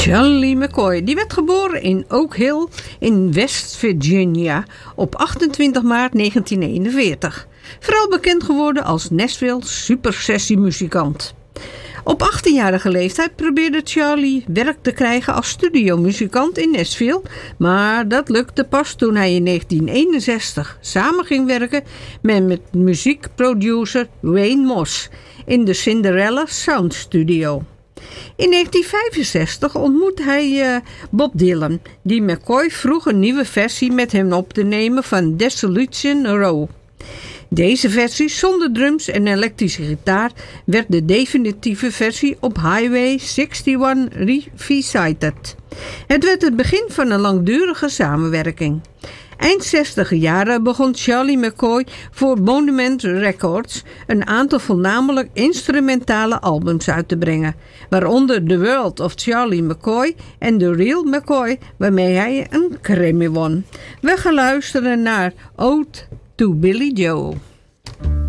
Charlie McCoy, die werd geboren in Oak Hill in West Virginia op 28 maart 1941. Vooral bekend geworden als Nashville supersessiemuzikant. Op 18-jarige leeftijd probeerde Charlie werk te krijgen als studiomuzikant in Nashville, maar dat lukte pas toen hij in 1961 samen ging werken met muziekproducer Wayne Moss in de Cinderella Sound Studio. In 1965 ontmoette hij Bob Dylan, die McCoy vroeg een nieuwe versie met hem op te nemen van Desolation Row. Deze versie zonder drums en elektrische gitaar werd de definitieve versie op Highway 61 Revisited. Het werd het begin van een langdurige samenwerking. Eind 60 jaren begon Charlie McCoy voor Monument Records een aantal voornamelijk instrumentale albums uit te brengen, waaronder The World of Charlie McCoy en The Real McCoy, waarmee hij een Grammy won. We gaan luisteren naar Ode to Billy Joe.